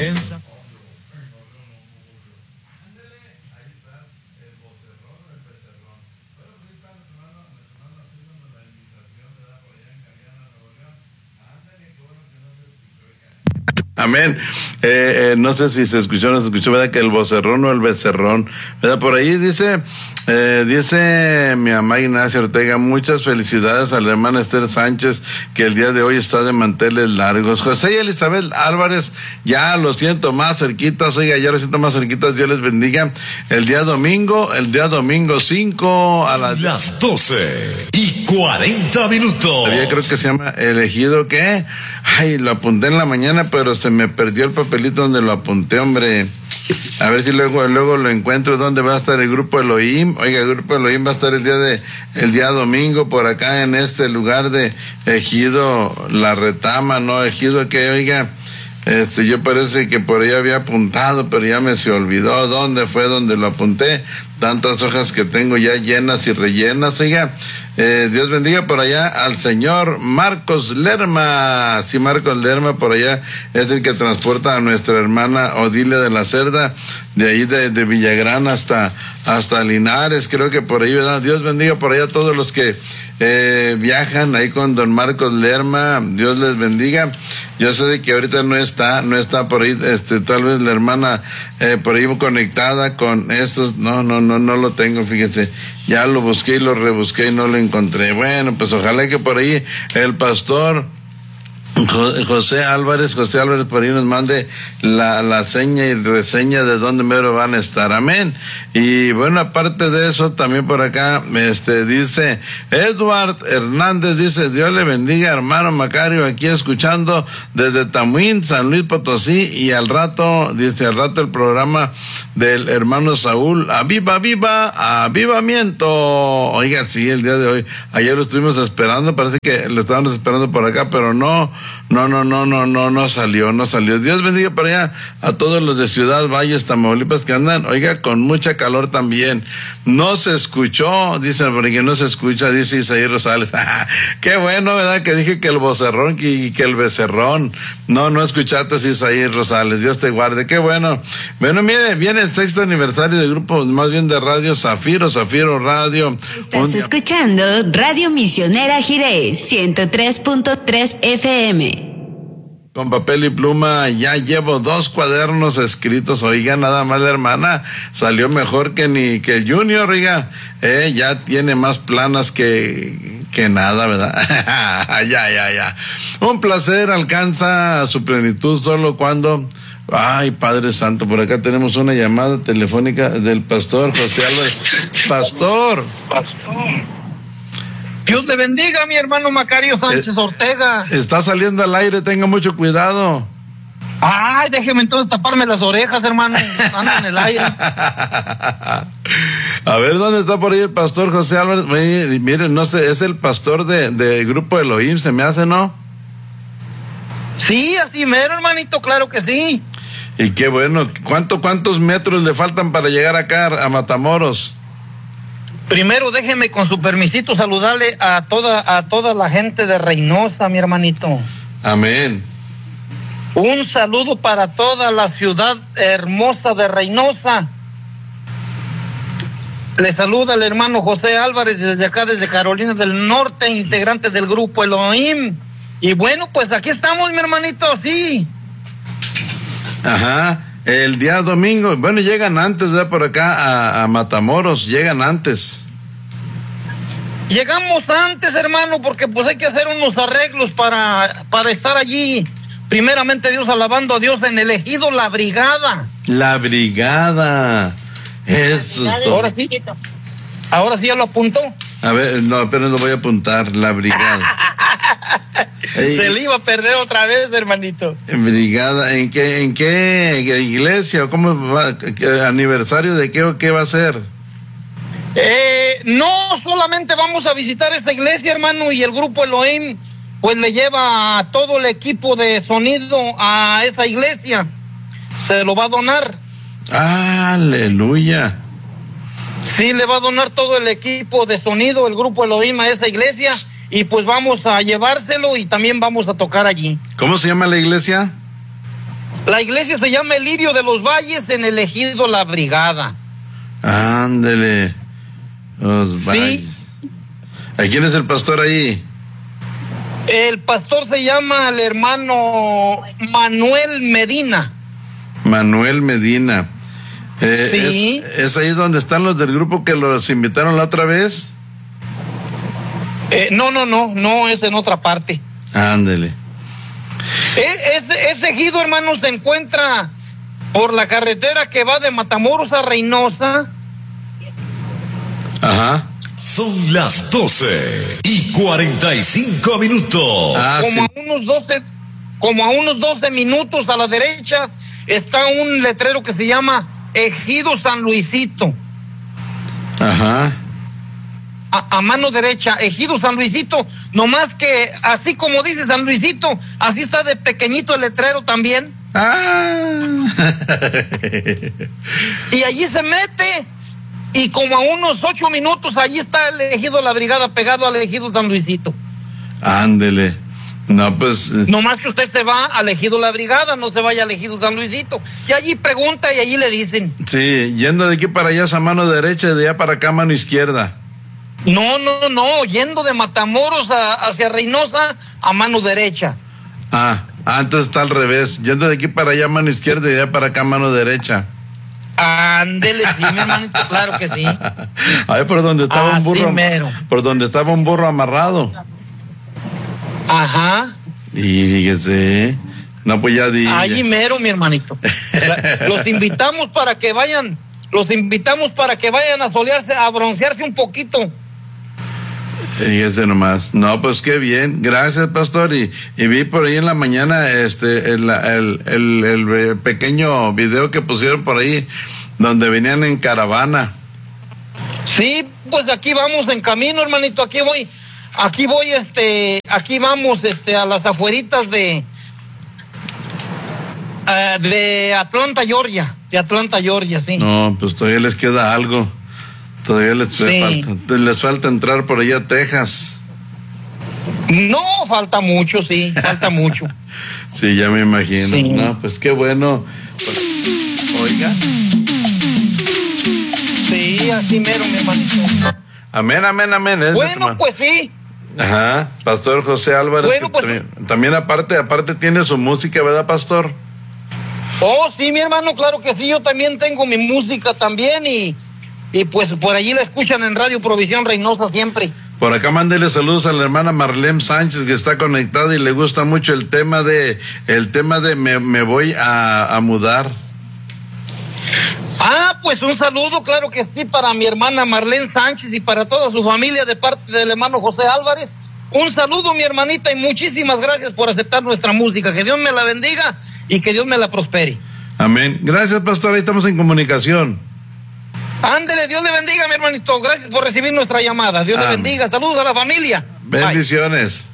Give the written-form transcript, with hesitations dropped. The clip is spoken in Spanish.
Amén. No sé si se escuchó o no se escuchó, ¿verdad? Que el vocerrón o el becerrón, ¿verdad? Por ahí dice mi mamá Ignacia Ortega, muchas felicidades a la hermana Esther Sánchez, que el día de hoy está de manteles largos. José y Elizabeth Álvarez, ya lo siento más cerquitas, oiga, ya lo siento más cerquitas, Dios les bendiga. El día domingo 5 a las 12:40. Todavía creo que se llama Elegido, ¿qué? Ay, lo apunté en la mañana, pero se me perdió el papelito donde lo apunté, hombre. A ver si luego lo encuentro, donde va a estar el grupo Elohim. Oiga, el grupo Elohim va a estar el día domingo por acá en este lugar de Ejido La Retama, ¿no? Ejido que, oiga, yo parece que por ahí había apuntado, pero ya me se olvidó dónde fue donde lo apunté. Tantas hojas que tengo ya llenas y rellenas, oiga. Dios bendiga por allá al señor Marcos Lerma. Sí, Marcos Lerma por allá es el que transporta a nuestra hermana Odilia de la Cerda, de ahí de Villagrán hasta Linares, creo que por ahí, ¿verdad? Dios bendiga por allá a todos los que viajan ahí con don Marcos Lerma. Dios les bendiga. Yo sé de que ahorita no está por ahí, tal vez la hermana por ahí conectada con estos. No lo tengo, fíjese. Ya lo busqué y lo rebusqué y no lo encontré. Bueno, pues ojalá que por ahí el pastor José Álvarez por ahí nos mande la seña y reseña de dónde mero van a estar. Amén. Y bueno, aparte de eso, también por acá, dice Edward Hernández, dice, Dios le bendiga, hermano Macario, aquí escuchando desde Tamuín, San Luis Potosí, y al rato el programa del hermano Saúl, avivamiento. Oiga, sí, el día de hoy, ayer lo estuvimos esperando, parece que lo estábamos esperando por acá, pero no salió. Dios bendiga para allá a todos los de Ciudad Valles, Tamaulipas, que andan, oiga, con mucha calor también. No se escuchó, dice, porque no se escucha, dice Isaí Rosales. Qué bueno, ¿verdad? Que dije que el vocerrón y que el becerrón. No escuchaste, Isaí Rosales. Dios te guarde. Qué bueno. Bueno, mire, viene el 6º aniversario del grupo, más bien de Radio Zafiro Radio. Estás escuchando Radio Misionera Jirés, 103.3 FM. Con papel y pluma, ya llevo 2 cuadernos escritos. Oiga, nada más la hermana salió mejor que el Junior, oiga. Ya tiene más planas que nada, ¿verdad? Ya. Un placer alcanza su plenitud solo cuando... Ay, Padre Santo, por acá tenemos una llamada telefónica del pastor José Álvarez. Pastor. Dios te bendiga, mi hermano Macario Sánchez Ortega. Está saliendo al aire, tenga mucho cuidado. Ay, déjeme entonces taparme las orejas, hermano. Anda en el aire. A ver, ¿dónde está por ahí el pastor José Álvarez? Miren, no sé, es el pastor de Grupo Elohim, se me hace, ¿no? Sí, así mero, hermanito, claro que sí. Y qué bueno. ¿Cuántos metros le faltan para llegar acá a Matamoros? Primero déjeme con su permisito saludarle a toda la gente de Reynosa, mi hermanito. Amén. Un saludo para toda la ciudad hermosa de Reynosa. Le saluda el hermano José Álvarez desde acá, desde Carolina del Norte, integrante del grupo Elohim. Y bueno, pues aquí estamos, mi hermanito, sí. Ajá. El día domingo, bueno, llegan antes, ¿verdad? Por acá a Matamoros, llegan antes. Llegamos antes, hermano, porque pues hay que hacer unos arreglos para estar allí. Primeramente Dios, alabando a Dios en el ejido La Brigada. La Brigada. Eso es todo. Ahora sí ya lo apuntó. A ver, no, apenas lo voy a apuntar, La Brigada. Se le iba a perder otra vez, hermanito. Brigada, ¿en qué iglesia o cómo va? ¿Aniversario de qué o qué va a ser? No solamente vamos a visitar esta iglesia, hermano, y el grupo Elohim pues le lleva a todo el equipo de sonido a esa iglesia. Se lo va a donar. Aleluya. Sí, le va a donar todo el equipo de sonido, el grupo Elohim, a esa iglesia, y pues vamos a llevárselo y también vamos a tocar allí. ¿Cómo se llama la iglesia? La iglesia se llama El Lirio de los Valles, en el ejido La Brigada. Ándele. Sí. ¿A quién es el pastor ahí? El pastor se llama el hermano Manuel Medina. Manuel Medina. Sí. ¿Es ahí donde están los del grupo que los invitaron la otra vez? No, es en otra parte. Ándele. Ese ejido, hermano, se encuentra por la carretera que va de Matamoros a Reynosa. Ajá. Son las 12:45. Como a unos 12 minutos a la derecha está un letrero que se llama Ejido San Luisito. Ajá. A mano derecha, Ejido San Luisito, nomás que así como dice San Luisito, así está de pequeñito el letrero también. Y allí se mete, y como a unos 8 minutos allí está el ejido La Brigada pegado al Ejido San Luisito. Ándele. No, pues. Nomás que usted se va al ejido La Brigada, no se vaya al ejido San Luisito. Y allí pregunta y allí le dicen. Sí, yendo de aquí para allá es a mano derecha y de allá para acá a mano izquierda. No, yendo de Matamoros hacia Reynosa a mano derecha. Entonces está al revés. Yendo de aquí para allá a mano izquierda y de allá para acá a mano derecha. Ándele, sí, mi hermanito, claro que sí. Ahí por donde estaba un burro. Mero. Por donde estaba un burro amarrado. Ajá. Y fíjese. No, pues ya di. Allí mero, mi hermanito. Los invitamos para que vayan a solearse, a broncearse un poquito. Fíjese nomás. No, pues qué bien. Gracias, pastor. Y vi por ahí en la mañana el pequeño video que pusieron por ahí donde venían en caravana. Sí, pues aquí vamos en camino, hermanito. Aquí vamos a las afueritas de Atlanta, Georgia. De Atlanta, Georgia, sí. No, pues todavía les queda algo. Todavía les falta entrar por allá a Texas. No, falta mucho, sí, falta mucho. Sí, ya me imagino. Sí. No, pues qué bueno. Pues, oiga. Sí, así mero, mi hermanito. Amén. Bueno, pues sí. Ajá, Pastor José Álvarez. Bueno, pues, también aparte tiene su música, ¿verdad, pastor? Oh, sí, mi hermano, claro que sí. Yo también tengo mi música también y pues por allí la escuchan en Radio Provisión Reynosa siempre. Por acá mándele saludos a la hermana Marlene Sánchez, que está conectada y le gusta mucho el tema de me voy a mudar. Pues un saludo, claro que sí, para mi hermana Marlene Sánchez y para toda su familia de parte del hermano José Álvarez. Un saludo, mi hermanita, y muchísimas gracias por aceptar nuestra música. Que Dios me la bendiga y que Dios me la prospere. Amén. Gracias, pastor, ahí estamos en comunicación. Ándele, Dios le bendiga, mi hermanito. Gracias por recibir nuestra llamada. Dios le bendiga. Saludos a la familia. Bendiciones. Bye.